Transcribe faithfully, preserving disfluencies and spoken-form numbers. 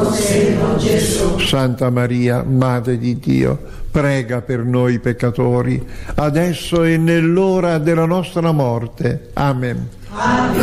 Santo seno Gesù. Santa Maria, Madre di Dio, prega per noi peccatori, adesso e nell'ora della nostra morte. Amen. Ave